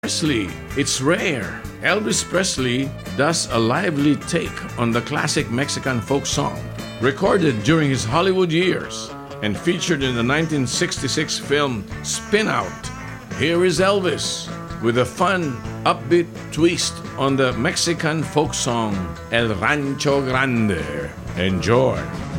Presley. It's rare. Elvis Presley does a lively take on the classic Mexican folk song, recorded during his Hollywood years and featured in the 1966 film Spin Out. Here is Elvis with a fun, upbeat twist on the Mexican folk song El Rancho Grande. Enjoy.